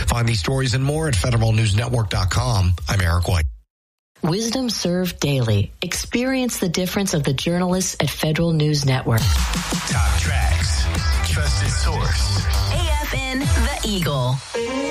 Find these stories and more at federalnewsnetwork.com. I'm Eric White. Wisdom served daily. Experience the difference of the journalists at Federal News Network. Top tracks. Trusted source. AFN The Eagle.